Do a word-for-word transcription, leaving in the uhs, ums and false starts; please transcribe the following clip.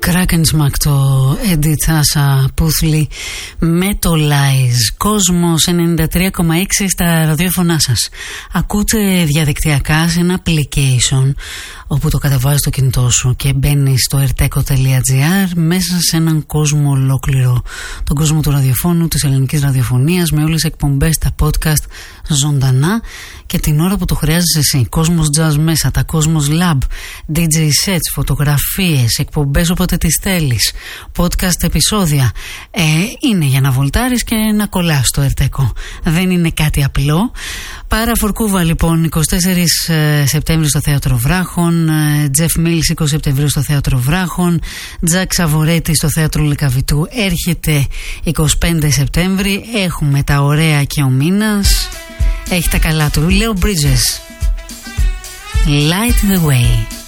Krackensmack, το Edith Asa Puthli με το Lies. Κόσμος ενενήντα τρία κόμμα έξι στα ραδιόφωνά σας. Ακούτε διαδικτυακά σε ένα application όπου το κατεβάζεις στο κινητό σου και μπαίνεις στο erteco τελεία gr μέσα σε έναν κόσμο ολόκληρο. Τον κόσμο του ραδιοφώνου, της ελληνικής ραδιοφωνίας, με όλες τις εκπομπές, τα podcast ζωντανά και την ώρα που το χρειάζεσαι εσύ. Κόσμος jazz μέσα, τα Κόσμος Lab, ντι τζέι sets, φωτογραφίες, εκπομπές όποτε τις θέλεις, podcast επεισόδια. Ε, είναι για να βολτάρεις και να κολλάς στο erteco. Δεν είναι κάτι απλό. Πάρα Φορκούβα λοιπόν, εικοστή τέταρτη Σεπτέμβρη στο Θέατρο Βράχων, Τζεφ Μίλς είκοσι Σεπτεμβρίου στο Θέατρο Βράχων, Τζακ Σαβορέτη στο Θέατρο Λυκαβητού έρχεται εικοστή πέμπτη Σεπτέμβρη. Έχουμε τα ωραία και ο μήνας έχει τα καλά του. Λέω Bridges, Light the Way.